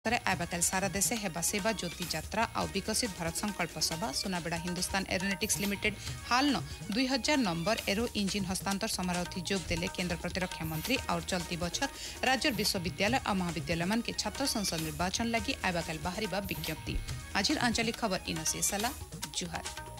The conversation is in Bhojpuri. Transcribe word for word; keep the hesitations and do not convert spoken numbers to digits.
आबाकाल सारा देशे हेबा सेवा ज्योति यात्रा और विकसित भारत संकल्प सभा सुनाबेड़ा हिंदुस्तान एरोनॉटिक्स लिमिटेड हाल न दुई हजार नंबर एरो इंजिन हस्तांतर समारोह थी जोग देले केंद्र प्रतिरक्षा मंत्री और चलती बछर राज्य विश्वविद्यालय और महाविद्यालय मन के छात्र संसद निर्वाचन लगी आबाकाल बाहरी विज्ञप्ति। आज आंचलिक खबर इन शेषला जुहार।